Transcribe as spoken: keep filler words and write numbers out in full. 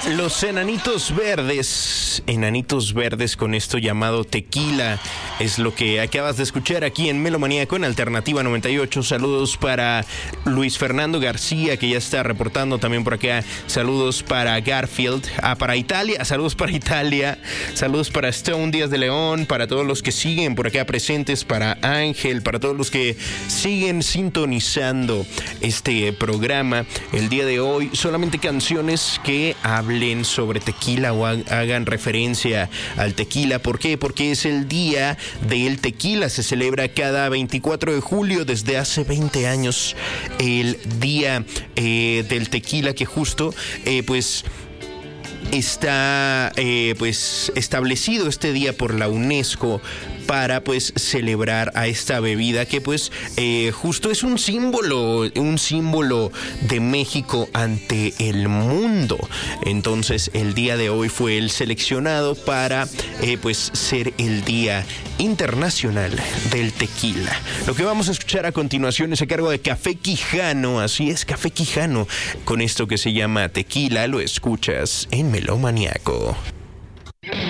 Los enanitos verdes, enanitos verdes con esto llamado tequila, es lo que acabas de escuchar aquí en Melomanía con Alternativa noventa y ocho. Saludos para Luis Fernando García, que ya está reportando también por acá. Saludos para Garfield, ah, para Italia, saludos para Italia, saludos para Stone Díaz de León, para todos los que siguen por acá presentes, para Ángel, para todos los que siguen sintonizando este programa. El día de hoy solamente canciones que hablen sobre tequila o hagan referencia al tequila. ¿Por qué? Porque es el día del tequila. Se celebra cada veinticuatro de julio desde hace veinte años el día eh, del tequila, que justo eh, pues está eh, pues establecido este día por la UNESCO para pues celebrar a esta bebida que pues eh, justo es un símbolo, un símbolo de México ante el mundo. Entonces el día de hoy fue el seleccionado para eh, pues ser el Día Internacional del Tequila. Lo que vamos a escuchar a continuación es a cargo de Café Quijano, así es, Café Quijano, con esto que se llama Tequila. Lo escuchas en Melomaniaco.